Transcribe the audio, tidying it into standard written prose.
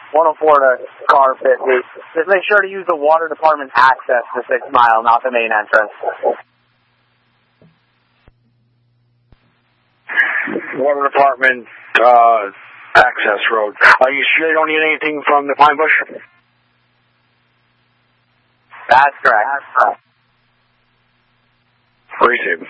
104 to car 50. Just make sure to use the water department's access to 6 Mile, not the main entrance. Water department, access road. Are you sure you don't need anything from the Pine Bush? That's correct. Appreciate it.